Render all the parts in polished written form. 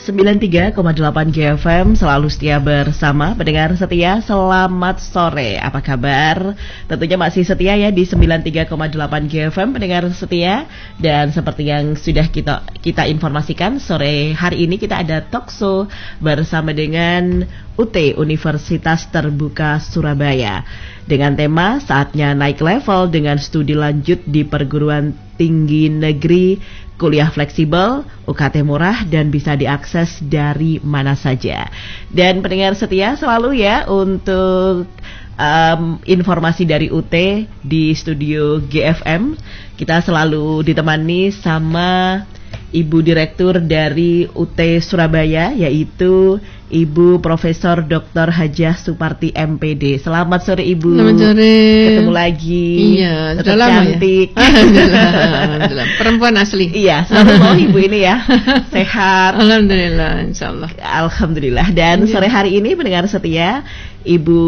93,8 GFM selalu setia bersama pendengar setia. Selamat sore, apa kabar? Tentunya masih setia ya di 93,8 GFM pendengar setia. Dan seperti yang sudah kita informasikan, sore hari ini kita ada talkshow bersama dengan UT Universitas Terbuka Surabaya dengan tema saatnya naik level dengan studi lanjut di perguruan tinggi negeri. Kuliah fleksibel, UKT murah dan bisa diakses dari mana saja. Dan pendengar setia selalu ya untuk informasi dari UT di studio GFM. Kita selalu ditemani sama Ibu Direktur dari UT Surabaya, yaitu Ibu Profesor Dr. Hajah Suparti MPD. Selamat sore Ibu. Selamat sore. Ketemu lagi. Iya, tetap cantik. Ya? Alhamdulillah. Perempuan asli. Iya, selalu mau Ibu ini ya. Sehat. Alhamdulillah, insyaallah. Alhamdulillah. Dan sore hari ini pendengar setia, Ibu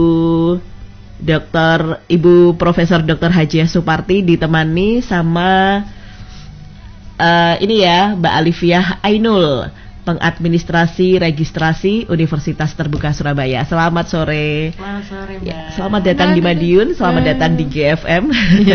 Profesor Dr. Hajah Suparti ditemani sama ini ya, Mbak Alifiah Ainul, pengadministrasi registrasi Universitas Terbuka Surabaya. Selamat sore. Selamat sore, Mbak. Ya, selamat datang di Madiun, selamat datang di GFM.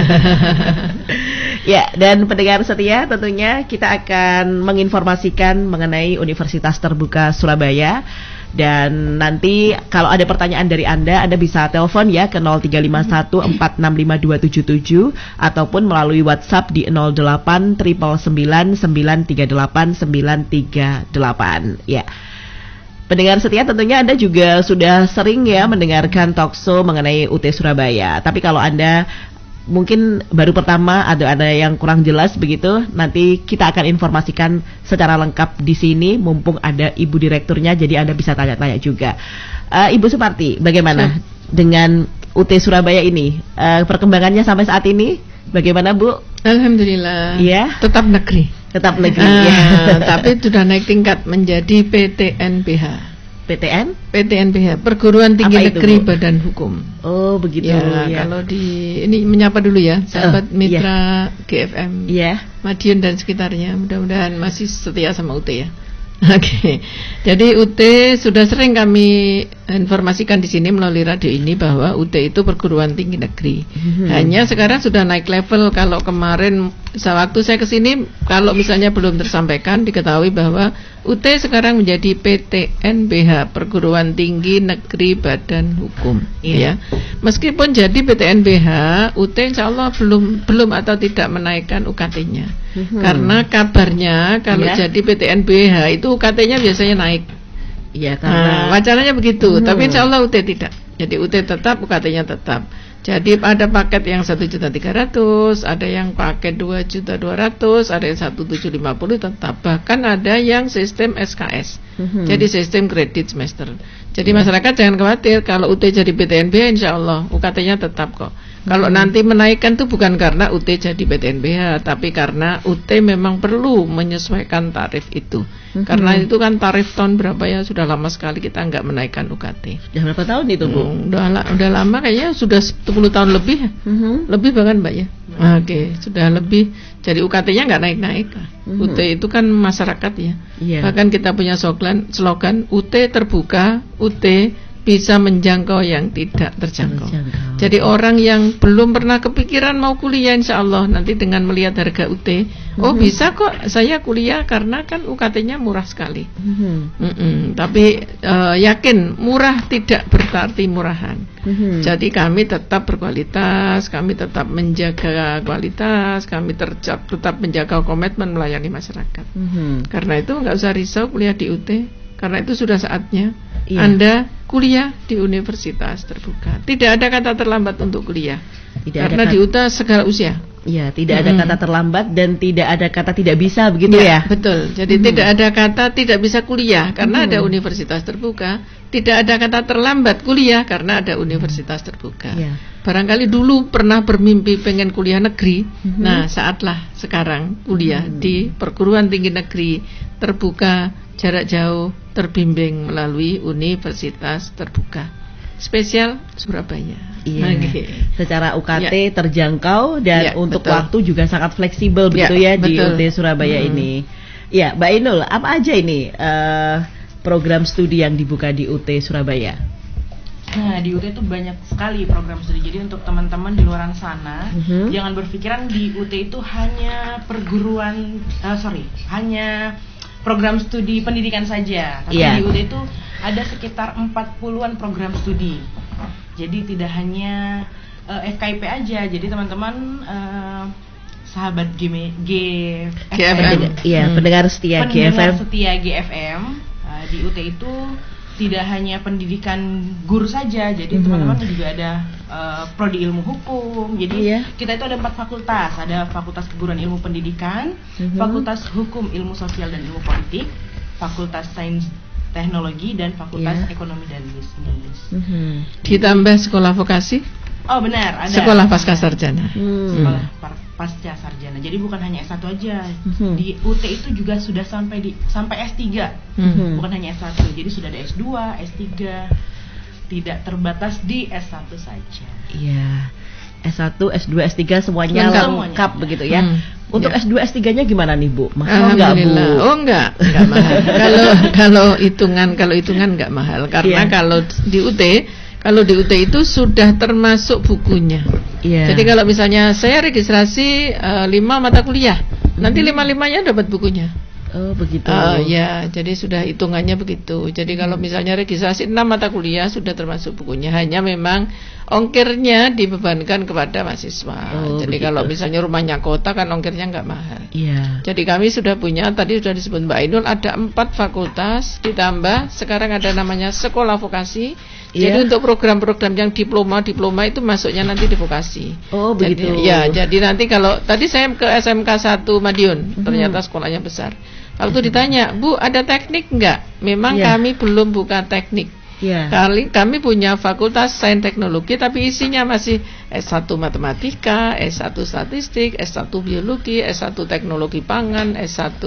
Ya, dan pendengar setia, tentunya kita akan menginformasikan mengenai Universitas Terbuka Surabaya. Dan nanti kalau ada pertanyaan dari Anda bisa telepon ya ke 0351465277 ataupun melalui WhatsApp di 08-999-938-938. Ya. Pendengar setia, tentunya Anda juga sudah sering ya mendengarkan talkshow mengenai UT Surabaya. Tapi kalau Anda mungkin baru pertama ada yang kurang jelas begitu, nanti kita akan informasikan secara lengkap di sini mumpung ada Ibu Direkturnya, jadi Anda bisa tanya-tanya juga. Ibu Suparti, bagaimana dengan UT Surabaya ini? Perkembangannya sampai saat ini bagaimana, Bu? Alhamdulillah. Ya. Tetap negeri. Tetap negeri. Ya. Tapi sudah naik tingkat menjadi PTNBH. PTNBH, Perguruan Tinggi Negeri Badan Hukum. Oh begitu ya, ya. Kalau ini menyapa dulu ya sahabat mitra GFM Madiun dan sekitarnya, mudah-mudahan masih setia sama UT ya. Oke. Jadi UT sudah sering kami informasikan di sini melalui radio ini bahwa UT itu perguruan tinggi negeri. Hanya sekarang sudah naik level. Kalau kemarin sewaktu saya ke sini, kalau misalnya belum tersampaikan, diketahui bahwa UT sekarang menjadi PTNBH, Perguruan Tinggi Negeri Badan Hukum. Ya. Meskipun jadi PTNBH, UT insya Allah belum atau tidak menaikkan UKT-nya. Karena kabarnya kalau jadi PTNBH itu UKT-nya biasanya naik. Iya, karena wacananya begitu. Tapi insya Allah UT tidak. Jadi UT tetap, UKT-nya tetap. Jadi ada paket yang 1.300.000, ada yang paket 2.200.000, ada yang 1.750.000 tetap. Bahkan ada yang sistem SKS. Jadi sistem kredit semester. Jadi masyarakat jangan khawatir kalau UT jadi PTNBH, insya Allah UKT-nya tetap kok. Kalau nanti menaikkan itu bukan karena UT jadi PTNBH, tapi karena UT memang perlu menyesuaikan tarif itu. Karena itu kan tarif tahun berapa ya, sudah lama sekali kita nggak menaikkan UKT. Sudah berapa tahun itu, Bu? Udah lama kayaknya, sudah 10 tahun lebih. Lebih bahkan, Mbak ya. Oke, sudah lebih. Jadi UKT-nya nggak naik-naik. UT itu kan masyarakat ya. Bahkan kita punya slogan UT terbuka, UT bisa menjangkau yang tidak terjangkau. Jadi orang yang belum pernah kepikiran mau kuliah, insya Allah nanti dengan melihat harga UT, oh bisa kok saya kuliah karena kan UKT-nya murah sekali. Tapi yakin murah tidak berarti murahan. Jadi kami tetap berkualitas, kami tetap menjaga kualitas, kami tetap menjaga komitmen melayani masyarakat. Karena itu nggak usah risau kuliah di UT, karena itu sudah saatnya. Anda kuliah di Universitas Terbuka. Tidak ada kata terlambat untuk kuliah. Karena di UTA segala usia. Iya, tidak ada kata terlambat dan tidak ada kata tidak bisa, begitu ya? Betul. Jadi tidak ada kata tidak bisa kuliah karena ada Universitas Terbuka. Tidak ada kata terlambat kuliah karena ada Universitas Terbuka. Barangkali dulu pernah bermimpi pengen kuliah negeri. Nah, saatlah sekarang kuliah di Perguruan Tinggi Negeri Terbuka jarak jauh terbimbing melalui Universitas Terbuka. Spesial Surabaya. Secara UKT terjangkau dan untuk waktu juga sangat fleksibel begitu ya di UT Surabaya ini. Ya, Mbak Ainul, apa aja ini program studi yang dibuka di UT Surabaya? Nah, di UT itu banyak sekali program studi. Jadi untuk teman-teman di luar sana, jangan berpikiran di UT itu hanya hanya program studi pendidikan saja. Tapi di UT itu ada sekitar 40-an program studi. Jadi tidak hanya FKIP aja. Jadi teman-teman sahabat GFM, pendengar setia GFM di UT itu tidak hanya pendidikan guru saja, jadi teman-teman juga ada prodi ilmu hukum. Jadi kita itu ada 4 fakultas, ada Fakultas Keguruan Ilmu Pendidikan, Fakultas Hukum Ilmu Sosial dan Ilmu Politik, Fakultas Sains Teknologi, dan Fakultas Ekonomi dan Bisnis. Ditambah sekolah vokasi? Oh benar, ada sekolah pasca sarjana. Sekolah pasca sarjana. Jadi bukan hanya S1 aja. Di UT itu juga sudah sampai S3. Bukan hanya S1. Jadi sudah ada S2, S3. Tidak terbatas di S1 saja. Iya. S1, S2, S3 semuanya lengkap begitu ya. Untuk S2, S3-nya gimana nih, Bu? Mahal enggak, Bu? Oh, enggak mahal. Kalau hitungan enggak mahal karena kalau di UT itu sudah termasuk bukunya. Jadi kalau misalnya saya registrasi 5 mata kuliah, nanti 5-5-nya dapat bukunya. Oh begitu. Jadi sudah hitungannya begitu. Jadi kalau misalnya registrasi 6 mata kuliah sudah termasuk bukunya. Hanya memang ongkirnya dibebankan kepada mahasiswa. Jadi begitu. Kalau misalnya rumahnya kota kan ongkirnya nggak mahal. Jadi kami sudah punya, tadi sudah disebut Mbak Ainul, ada 4 fakultas, ditambah sekarang ada namanya sekolah vokasi. Jadi untuk program-program yang diploma itu masuknya nanti di vokasi. Oh begitu. Jadi nanti kalau tadi saya ke SMK 1 Madiun, ternyata sekolahnya besar. Waktu ditanya, Bu ada teknik enggak? Memang kami belum buka teknik. Kami punya fakultas sains teknologi, tapi isinya masih S1 matematika, S1 statistik, S1 biologi, S1 teknologi pangan, S1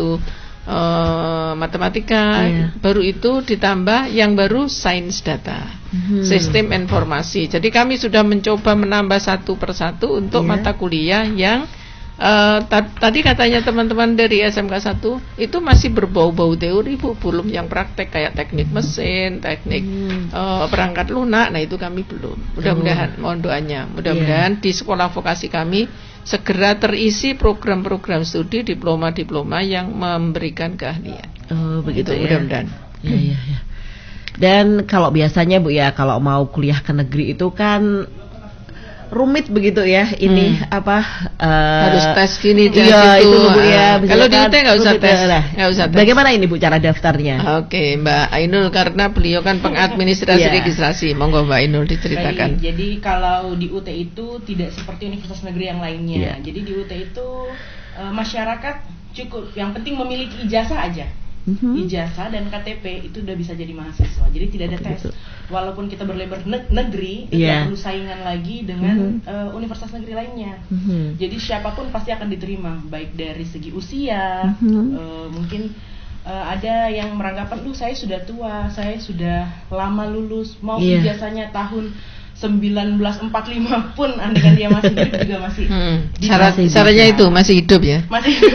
matematika. Baru itu ditambah yang baru sains data, sistem informasi. Jadi kami sudah mencoba menambah satu persatu untuk mata kuliah yang tadi katanya teman-teman dari SMK 1 itu masih berbau-bau teori, Bu, belum yang praktek kayak teknik mesin, teknik perangkat lunak. Nah itu kami belum. Mudah-mudahan, mohon doanya, mudah-mudahan di sekolah vokasi kami segera terisi program-program studi diploma-diploma yang memberikan keahlian. Oh begitu ya. Mudah-mudahan. Dan kalau biasanya, Bu, ya kalau mau kuliah ke negeri itu kan rumit begitu ya, ini harus tes gini, tes itu, Bu, ya. Kalau di UT nggak usah tes, Bagaimana ini, Bu, cara daftarnya? Oke, Mbak Ainul, karena beliau kan pengadministrasi registrasi, monggo Mbak Ainul diceritakan. Baik, jadi kalau di UT itu tidak seperti universitas negeri yang lainnya. Jadi di UT itu masyarakat cukup, yang penting memiliki ijazah aja. Ijazah dan KTP itu udah bisa jadi mahasiswa. Jadi tidak ada tes. Walaupun kita berlabel negeri, tidak perlu saingan lagi dengan universitas negeri lainnya. Jadi siapapun pasti akan diterima, baik dari segi usia, mungkin ada yang beranggapan, saya sudah tua, saya sudah lama lulus, mau ijazahnya tahun 1945 pun, andaikan dia masih hidup juga masih syaratnya itu masih hidup ya. Masih hidup.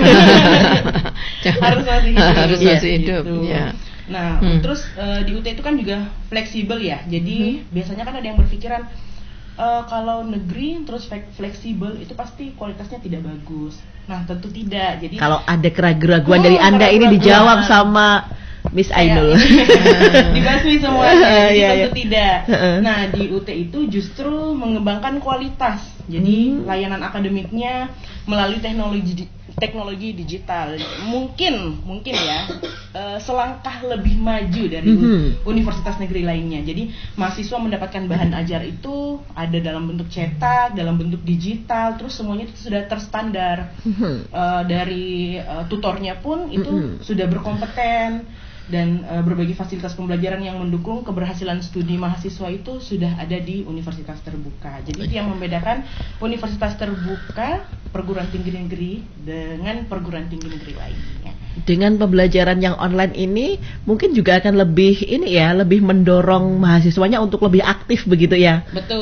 harus masih hidup. Gitu. Nah, terus di UT itu kan juga fleksibel ya. Jadi biasanya kan ada yang berpikiran kalau negeri terus fleksibel itu pasti kualitasnya tidak bagus. Nah, tentu tidak. Jadi kalau ada keraguan dari Anda ini dijawab sama Miss Ainul. Dibasmi semuanya. Tentu tidak. Nah, di UT itu justru mengembangkan kualitas. Jadi layanan akademiknya melalui teknologi digital. Mungkin ya selangkah lebih maju dari universitas negeri lainnya. Jadi mahasiswa mendapatkan bahan ajar itu ada dalam bentuk cetak, dalam bentuk digital, terus semuanya itu sudah terstandar. Dari tutornya pun itu sudah berkompeten. Dan berbagai fasilitas pembelajaran yang mendukung keberhasilan studi mahasiswa itu sudah ada di universitas terbuka. Jadi itu yang membedakan universitas terbuka perguruan tinggi negeri dengan perguruan tinggi negeri lainnya. Dengan pembelajaran yang online ini mungkin juga akan lebih lebih mendorong mahasiswanya untuk lebih aktif begitu ya. Betul.